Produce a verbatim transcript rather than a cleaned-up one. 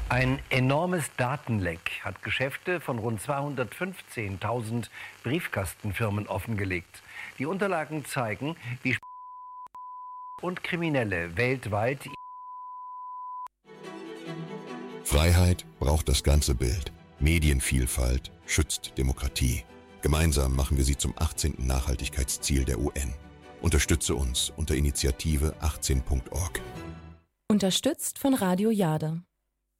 Ein enormes Datenleck hat Geschäfte von rund zweihundertfünfzehntausend Briefkastenfirmen offengelegt. Die Unterlagen zeigen, wie und Kriminelle weltweit. Freiheit braucht das ganze Bild. Medienvielfalt schützt Demokratie. Gemeinsam machen wir sie zum achtzehnten Nachhaltigkeitsziel der U N. Unterstütze uns unter Initiative achtzehn Punkt org. Unterstützt von Radio Jade.